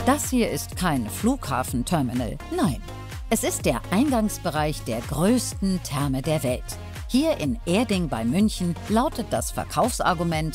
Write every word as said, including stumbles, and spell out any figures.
Das hier ist kein Flughafenterminal, nein. Es ist der Eingangsbereich der größten Therme der Welt. Hier in Erding bei München lautet das Verkaufsargument: